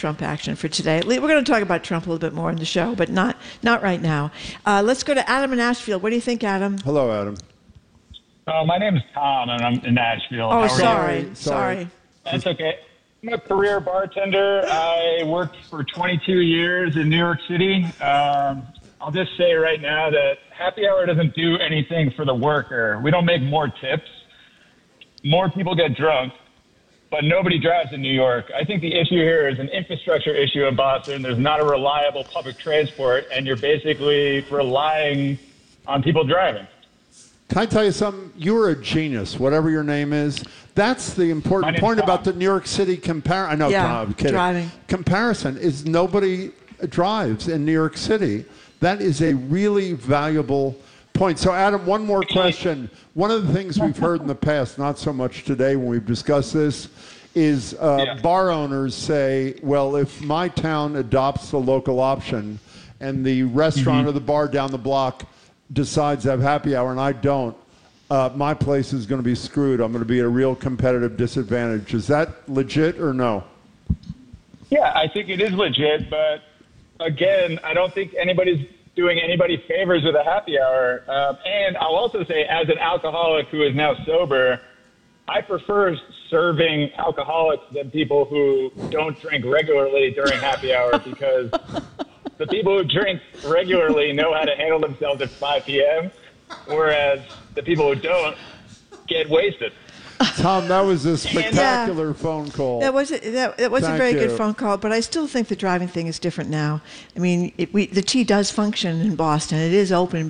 Trump action for today. We're going to talk about Trump a little bit more in the show, but not right now. Let's go to Adam in Ashfield. What do you think, Adam? Hello, Adam. My name is Tom, and I'm in Nashville. Oh, sorry. That's okay. I'm a career bartender. I worked for 22 years in New York City. I'll just say right now that happy hour doesn't do anything for the worker. We don't make more tips. More people get drunk, but nobody drives in New York. I think the issue here is an infrastructure issue in Boston. There's not a reliable public transport, and you're basically relying on people driving. Can I tell you something? You're a genius, whatever your name is. That's the important point about the New York City comparison. I know, Tom, I'm kidding. Driving. Comparison is nobody drives in New York City. That is a really valuable point. So, Adam, one more question. One of the things we've heard in the past, not so much today when we've discussed this, is bar owners say, well, if my town adopts the local option and the restaurant or the bar down the block decides to have happy hour and I don't, my place is going to be screwed. I'm going to be at a real competitive disadvantage. Is that legit or no? Yeah, I think it is legit, but again, I don't think anybody's doing anybody favors with a happy hour. And I'll also say, as an alcoholic who is now sober, I prefer serving alcoholics than people who don't drink regularly during happy hour because the people who drink regularly know how to handle themselves at 5 p.m., whereas the people who don't get wasted. Tom, that was a spectacular phone call. That was a very good phone call, but I still think the driving thing is different now. I mean, the T does function in Boston. It is open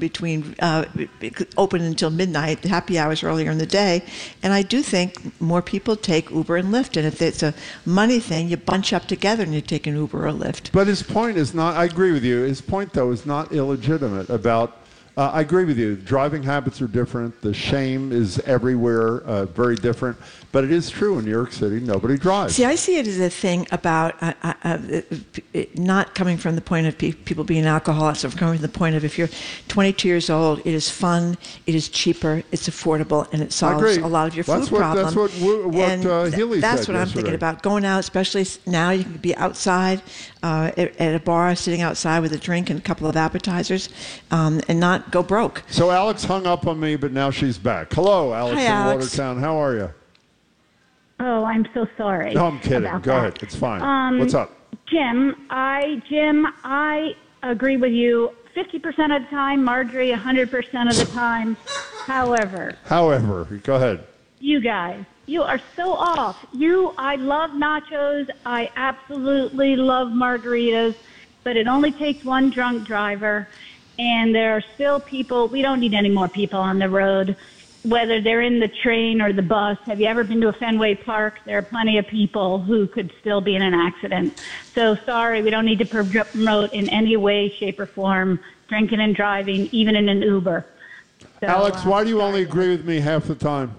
open until midnight, happy hours earlier in the day, and I do think more people take Uber and Lyft, and if it's a money thing, you bunch up together and you take an Uber or Lyft. But his point is not, I agree with you, his point, though, is not illegitimate about I agree with you. Driving habits are different. The shame is everywhere, very different. But it is true in New York City, nobody drives. See, I see it as a thing about it not coming from the point of people being alcoholics, or coming from the point of if you're 22 years old, it is fun, it is cheaper, it's affordable, and it solves a lot of your food problem. That's what Healy said. That's what I'm thinking about. Going out, especially now, you can be outside at a bar, sitting outside with a drink and a couple of appetizers, and not go broke. So Alex hung up on me, but now she's back. Hello, Alex in Watertown. How are you? Oh, I'm so sorry. No, I'm kidding. Go ahead. It's fine. What's up? Jim, I agree with you 50% of the time, Marjorie 100% of the time. However, go ahead. You guys, you are so off. I love nachos. I absolutely love margaritas, but it only takes one drunk driver, and there are still people. We don't need any more people on the road, whether they're in the train or the bus. Have you ever been to a Fenway Park? There are plenty of people who could still be in an accident. So sorry, we don't need to promote in any way, shape, or form drinking and driving, even in an Uber. So, Alex, why do you only agree with me half the time?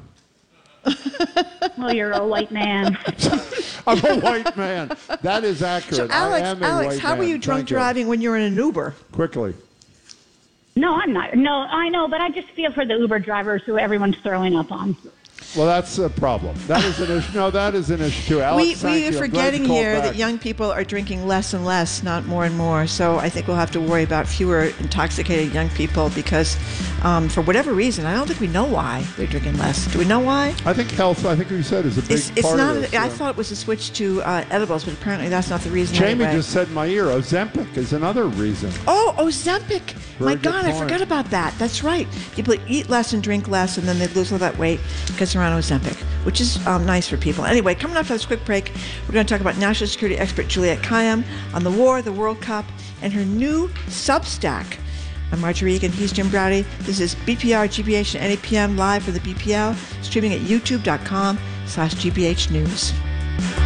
Well, you're a white man. I'm a white man. That is accurate. So, Alex, how were you drunk driving when you were in an Uber? Quickly. No, I'm not. No, I know, but I just feel for the Uber drivers who everyone's throwing up on. Well, that's a problem. That is an issue. No, that is an issue too. Alex, we are forgetting here that young people are drinking less and less, not more and more. So I think we'll have to worry about fewer intoxicated young people because, for whatever reason, I don't think we know why they're drinking less. Do we know why? I think health, I think you said, is a big part of this. I thought it was a switch to edibles, but apparently that's not the reason. Jamie anyway. just said in my ear, Ozempic is another reason. Oh, Ozempic. My God, I forgot about that. That's right. People eat less and drink less, and then they lose all that weight because they're on Ozempic, which is nice for people. Anyway, coming up after this quick break, we're going to talk about national security expert Juliette Kayyem on the war, the World Cup, and her new Substack. I'm Marjorie Egan. He's Jim Browdy. This is BPR, GBH, and NAPM live for the BPL, streaming at youtube.com/GBH News.